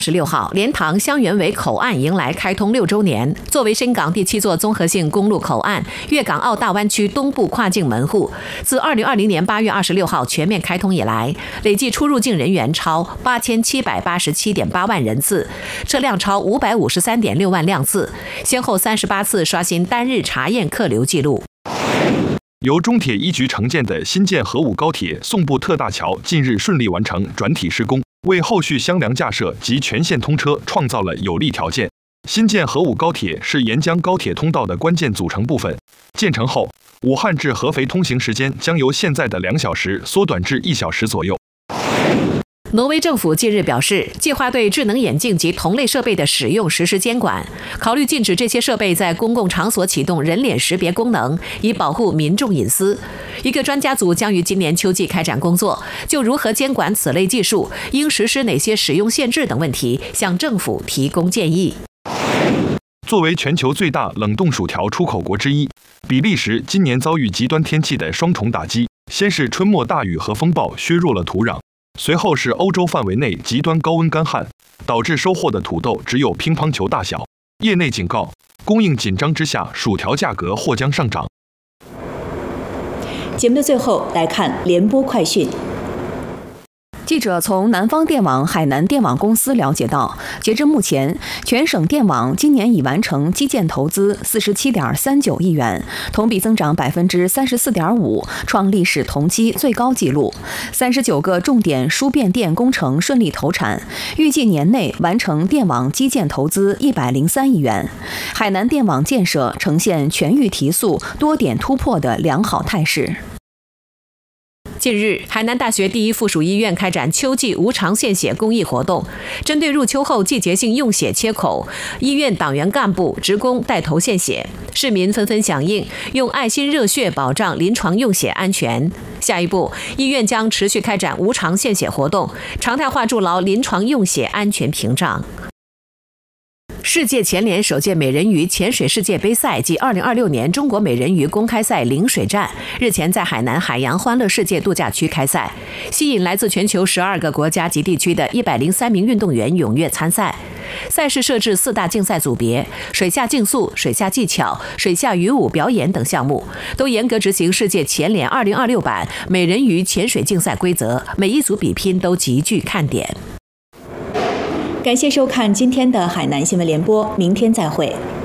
16号，莲塘香园围口岸迎来开通6周年。作为深港第7座综合性公路口岸，粤港澳大湾区东部跨境门户，自2020年8月26号全面开通以来，累计出入境人员超8787.8万人次，车辆超553.6万辆次，先后38次刷新单日查验客流记录。 由中铁一局承建的新建河武高铁宋部特大桥近日顺利完成转体施工，为后续箱梁架设及全线通车创造了有利条件。新建河武高铁是沿江高铁通道的关键组成部分，建成后，武汉至合肥通行时间将由现在的2小时缩短至1小时左右。 挪威政府近日表示，计划对智能眼镜及同类设备的使用实施监管，考虑禁止这些设备在公共场所启动人脸识别功能，以保护民众隐私。一个专家组将于今年秋季开展工作，就如何监管此类技术、应实施哪些使用限制等问题，向政府提供建议。 作为全球最大冷冻薯条出口国之一，比利时今年遭遇极端天气的双重打击，先是春末大雨和风暴削弱了土壤，随后是欧洲范围内极端高温干旱，导致收获的土豆只有乒乓球大小。业内警告，供应紧张之下，薯条价格或将上涨。 节目的最后来看联播快讯。 记者从南方电网海南电网公司了解到，截至目前，全省电网今年已完成基建投资47.39亿元，同比增长34.5%，创历史同期最高纪录。39个重点输变电工程顺利投产，预计年内完成电网基建投资103亿元。海南电网建设呈现全域提速、多点突破的良好态势。 近日，海南大学第一附属医院开展秋季无偿献血公益活动，针对入秋后季节性用血缺口，医院党员干部、职工带头献血，市民纷纷响应，用爱心热血保障临床用血安全。下一步，医院将持续开展无偿献血活动，常态化筑牢临床用血安全屏障。世界潜联首届美人鱼潜水世界杯赛及2026年中国美人鱼公开赛领水战日前在海南海洋欢乐世界度假区开赛，吸引来自全球12个国家及地区的103名运动员踊跃参赛。赛事设置4大竞赛组别，水下竞速、水下技巧、水下鱼舞表演等项目，都严格执行世界潜联2026版美人鱼潜水竞赛规则，每一组比拼都极具看点。 感谢收看今天的海南新闻联播，明天再会。